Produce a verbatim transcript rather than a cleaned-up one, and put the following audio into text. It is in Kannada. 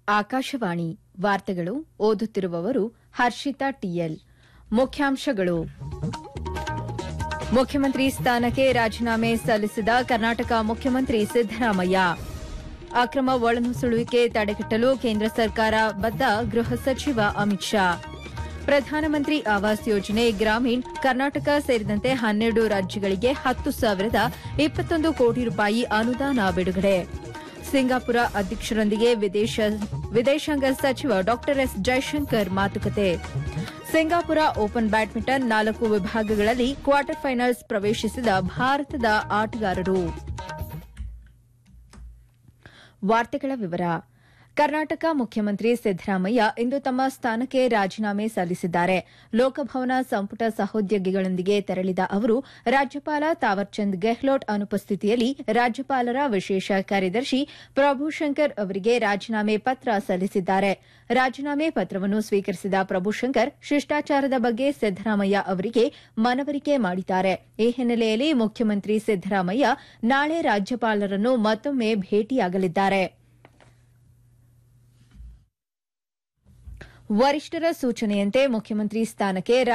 ಆಕಾಶವಾಣಿ ವಾರ್ತೆಗಳು ಓದುತ್ತಿರುವವರು ಹರ್ಷಿತಾ ಟಿಎಲ್. ಮುಖ್ಯಾಂಶಗಳು: ಮುಖ್ಯಮಂತ್ರಿ ಸ್ಥಾನಕ್ಕೆ ರಾಜೀನಾಮೆ ಸಲ್ಲಿಸಿದ ಕರ್ನಾಟಕ ಮುಖ್ಯಮಂತ್ರಿ ಸಿದ್ದರಾಮಯ್ಯ. ಅಕ್ರಮ ಒಳನುಸುಳುವಿಕೆ ತಡೆಗಟ್ಟಲು ಕೇಂದ್ರ ಸರ್ಕಾರ ಬದ್ಧ, ಗೃಹ ಸಚಿವ ಅಮಿತ್ ಶಾ. ಪ್ರಧಾನಮಂತ್ರಿ ಆವಾಸ್ ಯೋಜನೆ ಗ್ರಾಮೀಣ್ ಕರ್ನಾಟಕ ಸೇರಿದಂತೆ ಹನ್ನೆರಡು ರಾಜ್ಯಗಳಿಗೆ ಹತ್ತು ಸಾವಿರದ ಇಪ್ಪತ್ತೊಂದು ಕೋಟಿ ರೂಪಾಯಿ ಅನುದಾನ ಬಿಡುಗಡೆ. ಸಿಂಗಾಪುರ ಅಧ್ಯಕ್ಷರೊಂದಿಗೆ ವಿದೇಶಾಂಗ ಸಚಿವ ಡಾ ಎಸ್ ಜೈಶಂಕರ್ ಮಾತುಕತೆ. ಸಿಂಗಾಪುರ ಓಪನ್ ಬ್ಯಾಡ್ಮಿಂಟನ್ ನಾಲ್ಕು ವಿಭಾಗಗಳಲ್ಲಿ ಕ್ವಾರ್ಟರ್ ಫೈನಲ್ಸ್ ಪ್ರವೇಶಿಸಿದ ಭಾರತದ ಆಟಗಾರರು. ವಾರ್ತೆಗಳ ವಿವರ. ಕರ್ನಾಟಕ ಮುಖ್ಯಮಂತ್ರಿ ಸಿದ್ದರಾಮಯ್ಯ ಇಂದು ತಮ್ಮ ಸ್ಥಾನಕ್ಕೆ ರಾಜೀನಾಮೆ ಸಲ್ಲಿಸಿದ್ದಾರೆ. ಲೋಕಭವನ ಸಂಪುಟ ಸಹೋದ್ಯೋಗಿಗಳೊಂದಿಗೆ ತೆರಳಿದ ಅವರು ರಾಜ್ಯಪಾಲ ತಾವರ್ಚಂದ್ ಗೆಹ್ಲೋಟ್ ಅನುಪಸ್ಥಿತಿಯಲ್ಲಿ ರಾಜ್ಯಪಾಲರ ವಿಶೇಷ ಕಾರ್ಯದರ್ಶಿ ಪ್ರಭುಶಂಕರ್ ಅವರಿಗೆ ರಾಜೀನಾಮೆ ಪತ್ರ ಸಲ್ಲಿಸಿದ್ದಾರೆ. ರಾಜೀನಾಮೆ ಪತ್ರವನ್ನು ಸ್ವೀಕರಿಸಿದ ಪ್ರಭುಶಂಕರ್ ಶಿಷ್ಟಾಚಾರದ ಬಗ್ಗೆ ಸಿದ್ದರಾಮಯ್ಯ ಅವರಿಗೆ ಮನವರಿಕೆ ಮಾಡಿದ್ದಾರೆ. ಈ ಹಿನ್ನೆಲೆಯಲ್ಲಿ ಮುಖ್ಯಮಂತ್ರಿ ಸಿದ್ದರಾಮಯ್ಯ ನಾಳೆ ರಾಜ್ಯಪಾಲರನ್ನು ಮತ್ತೊಮ್ಮೆ ಭೇಟಿಯಾಗಲಿದ್ದಾರೆ. ವರಿಷ್ಠರ ಸೂಚನೆಯಂತೆ ಮುಖ್ಯಮಂತ್ರಿ ಸ್ಥಾನಕ್ಕೆ